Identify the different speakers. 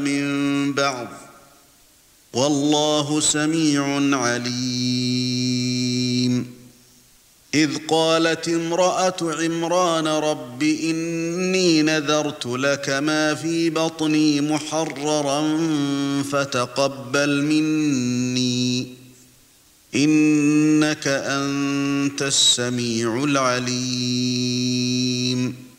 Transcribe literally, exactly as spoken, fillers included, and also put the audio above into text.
Speaker 1: من بعض والله سميع عليم إذ قالت امرأة عمران رب إني نذرت لك ما في بطني محررا فتقبل مني إنك أنت السميع العليم